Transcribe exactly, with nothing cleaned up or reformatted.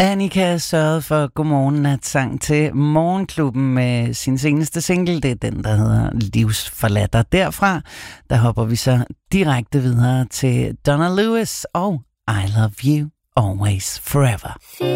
Annika sørgede for Godmorgen Natsang til Morgenklubben med sin seneste single. Det er den, der hedder Livsforladt. Derfra, der hopper vi så direkte videre til Donna Lewis og I Love You Always Forever.